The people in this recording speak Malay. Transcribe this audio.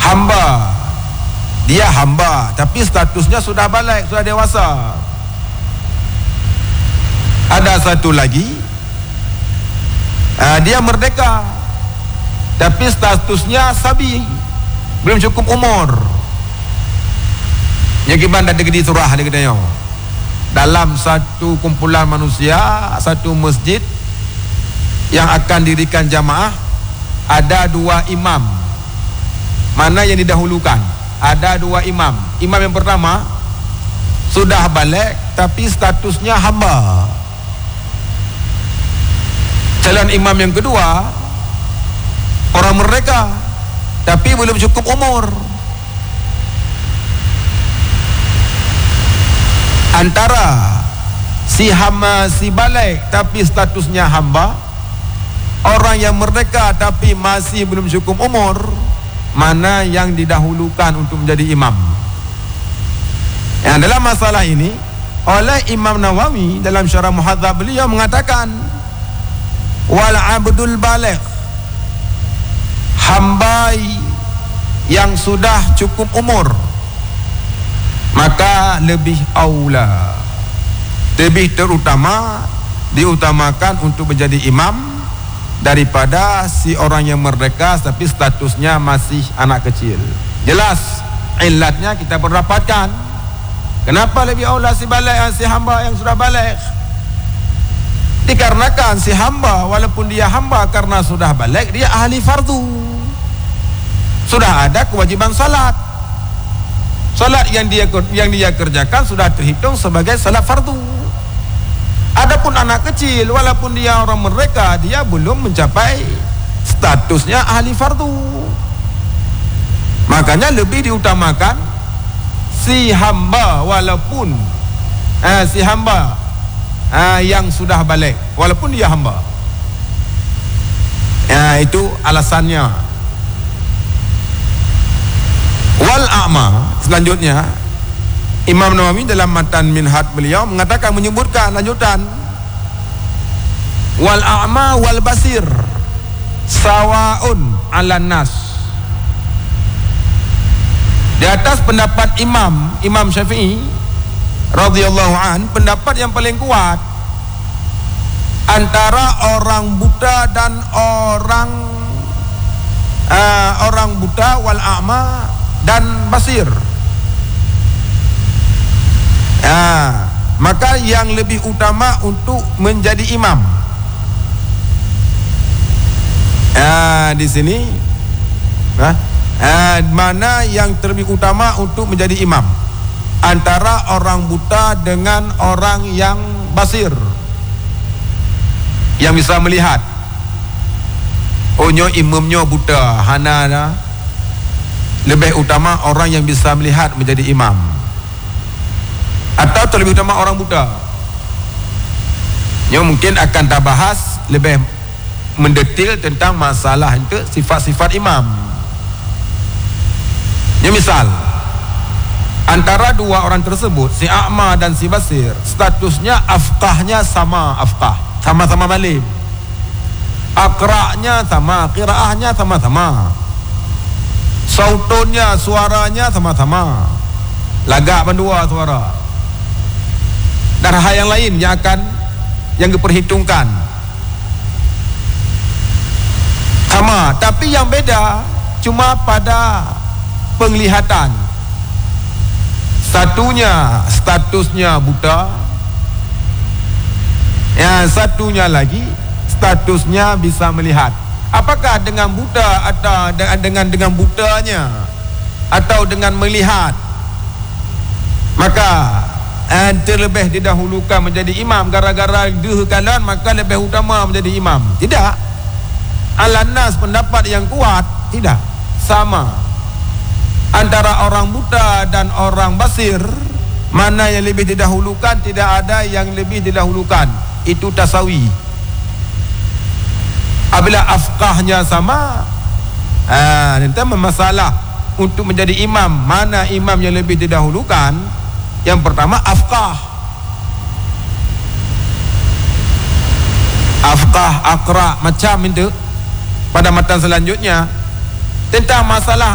hamba, dia hamba tapi statusnya sudah balik, sudah dewasa. Ada satu lagi, dia merdeka tapi statusnya sabi, belum cukup umur. Yang kiban dah degedi surah dia katanya. Dalam satu kumpulan manusia, satu masjid yang akan dirikan jamaah, ada dua imam. Mana yang didahulukan? Ada dua imam. Imam yang pertama sudah balik tapi statusnya hamba. Calon imam yang kedua orang merdeka tapi belum cukup umur. Antara si hamba, si balik tapi statusnya hamba, orang yang merdeka tapi masih belum cukup umur, mana yang didahulukan untuk menjadi imam? Yang dalam masalah ini oleh Imam Nawawi dalam Syarah Muhadzab beliau mengatakan, wal abdul baligh, hamba yang sudah cukup umur, maka lebih aula, lebih terutama, diutamakan untuk menjadi imam daripada si orang yang merdeka tapi statusnya masih anak kecil. Jelas illatnya kita berdapatkan. Kenapa lebih aula si balik, si hamba yang sudah balik? Dikarenakan si hamba walaupun dia hamba karena sudah balik, dia ahli fardu, sudah ada kewajiban salat. Salat yang dia kerjakan sudah terhitung sebagai salat fardu. Adapun anak kecil walaupun dia orang merdeka, dia belum mencapai statusnya ahli fardu. Makanya lebih diutamakan si hamba walaupun si hamba yang sudah balik walaupun dia hamba. Itu alasannya. Wal a'ma, selanjutnya Imam Nawawi dalam matan Minhaj beliau mengatakan, menyebutkan lanjutan, wal a'ma wal basir sawaun 'alan nas. Di atas pendapat Imam Syafi'i radhiyallahu an, pendapat yang paling kuat antara orang buta dan orang buta, wal a'ma dan basir. Maka yang lebih utama untuk menjadi imam, di sini mana yang terlebih utama untuk menjadi imam? Antara orang buta dengan orang yang basir, yang bisa melihat. Onyo imamnya buta, hana lebih utama orang yang bisa melihat menjadi imam, atau terlebih utama orang buta? Yang mungkin akan kita bahas lebih mendetil tentang masalah itu, sifat-sifat imam. Ya, misal antara dua orang tersebut, si a'ma dan si basir, statusnya afqahnya sama, sama-sama malim, aqra'nya sama, qiraahnya sama-sama, sautonnya, suaranya sama-sama, lagak berdua suara, dan hal yang lain yang diperhitungkan sama, tapi yang beda cuma pada penglihatan. Satunya statusnya buta, yang satunya lagi statusnya bisa melihat. Apakah dengan buta atau dengan butanya atau dengan melihat, maka terlebih didahulukan menjadi imam gara-gara dihekalan, maka lebih utama menjadi imam? Tidak. Al-Nas pendapat yang kuat, tidak sama. Antara orang buta dan orang basir, mana yang lebih didahulukan? Tidak ada yang lebih didahulukan. Itu tasawi. Apabila afqahnya sama, nanti masalah untuk menjadi imam, mana imam yang lebih didahulukan? Yang pertama afqah, aqra, macam itu. Pada matan selanjutnya tentang masalah